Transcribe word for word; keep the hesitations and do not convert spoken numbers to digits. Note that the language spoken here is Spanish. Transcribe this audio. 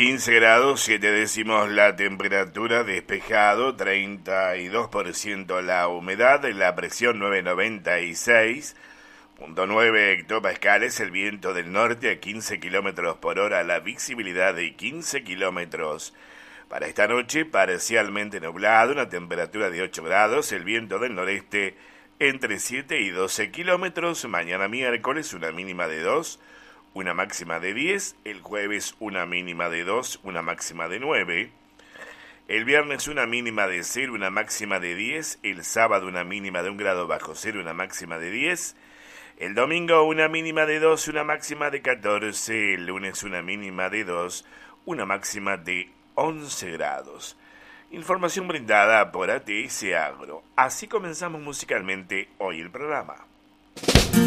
quince grados, siete décimos la temperatura, despejado, treinta y dos por ciento la humedad, la presión nueve noventa y seis punto nueve hectopascales, el viento del norte a quince kilómetros por hora, la visibilidad de quince kilómetros. Para esta noche, parcialmente nublado, una temperatura de ocho grados, el viento del noreste entre siete y doce kilómetros. Mañana miércoles, una mínima de dos, una máxima de diez. El jueves, una mínima de dos, una máxima de nueve. El viernes, una mínima de cero, una máxima de diez. El sábado, una mínima de un grado bajo cero, una máxima de diez. El domingo, una mínima de dos, una máxima de catorce. El lunes, una mínima de dos, una máxima de once grados. Información brindada por A T S Agro. Así comenzamos musicalmente hoy el programa.